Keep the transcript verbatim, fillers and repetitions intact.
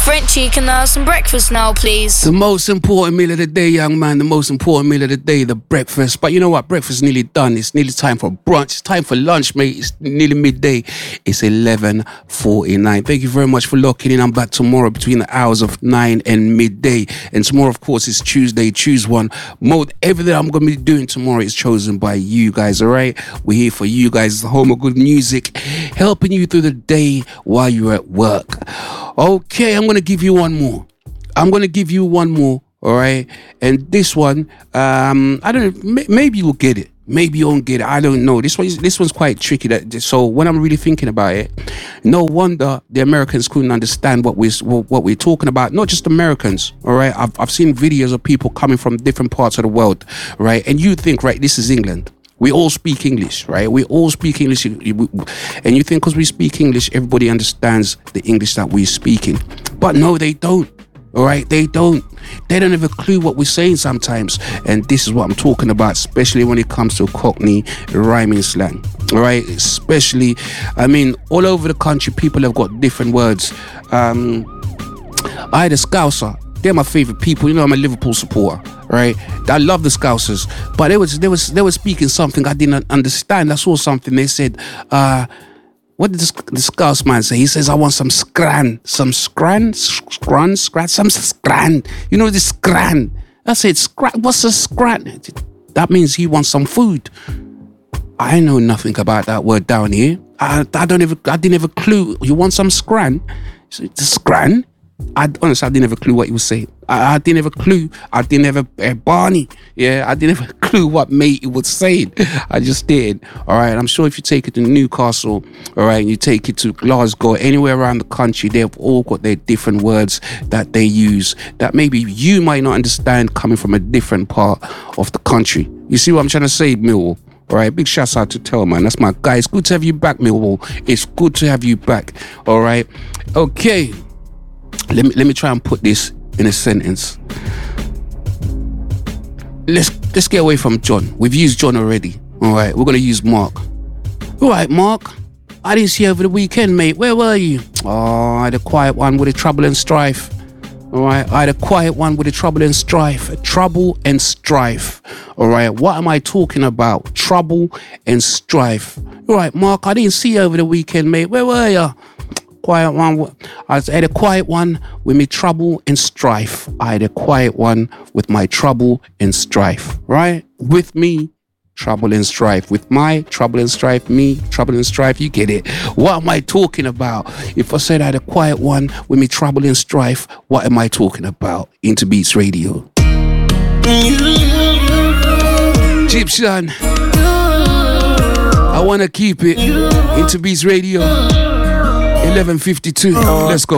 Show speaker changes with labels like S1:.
S1: Frenchie, can I have some breakfast now, please?
S2: The most important meal of the day, young man. The most important meal of the day, the breakfast. But you know what? Breakfast is nearly done. It's nearly time for brunch. It's time for lunch, mate. It's nearly midday. It's eleven forty-nine. Thank you very much for locking in. I'm back tomorrow between the hours of nine and midday. And tomorrow, of course, is Tuesday. Choose one. Mode. Everything I'm going to be doing tomorrow is chosen by you guys, all right? We're here for you guys. It's the home of good music, helping you through the day while you're at work. Okay, I'm going to give you one more. I'm going to give you one more, all right? And this one, um, I don't know, maybe you'll get it. Maybe you won't get it. I don't know. This one's, this one's quite tricky. That, so when I'm really thinking about it, no wonder the Americans couldn't understand what we're, what we're talking about. Not just Americans, all right? I've, I've seen videos of people coming from different parts of the world, right? And you think, right, this is England. We all speak English, right? We all speak English. And you think because we speak English, everybody understands the English that we're speaking. But no, they don't. All right? They don't. They don't have a clue what we're saying sometimes. And this is what I'm talking about, especially when it comes to Cockney rhyming slang. All right? Especially, I mean, all over the country, people have got different words. Um, I had a Scouser. They're my favorite people. You know, I'm a Liverpool supporter, right? I love the Scousers, but they was they was they were speaking something I didn't understand. I saw something. They said, uh, "What did the, the Scouse man say?" He says, "I want some scran, some scran, scran, scran, some scran." You know the scran. I said, "Scran. What's a scran?" That means he wants some food. I know nothing about that word down here. I, I don't even. I didn't have a clue. You want some scran? So, scran. I honestly, I didn't have a clue what he was saying. I, I didn't have a clue. I didn't have a, a Barney. Yeah, I didn't have a clue what mate he was saying. I just did. All right. I'm sure if you take it to Newcastle, all right, and you take it to Glasgow, anywhere around the country, they've all got their different words that they use that maybe you might not understand coming from a different part of the country. You see what I'm trying to say, Millwall? All right, big shouts out to Tellman. That's my guy. It's good to have you back, Millwall. It's good to have you back. All right. Okay. Let me let me try and put this in a sentence. Let's let's get away from John. We've used John already. All right, we're gonna use Mark. All right, Mark. I didn't see you over the weekend, mate. Where were you? Oh, I had a quiet one with a trouble and strife. All right, I had a quiet one with a trouble and strife. Trouble and strife. All right, what am I talking about? Trouble and strife. All right, Mark. I didn't see you over the weekend, mate. Where were you? Quiet one. I had a quiet one with me trouble and strife. I had a quiet one with my trouble and strife. Right? With me, trouble and strife. With my trouble and strife, me, trouble and strife. You get it. What am I talking about? If I said I had a quiet one with me trouble and strife, what am I talking about? Interbeats Radio. Egyptian. I want to keep it. Interbeats Radio. eleven fifty-two. Let's go.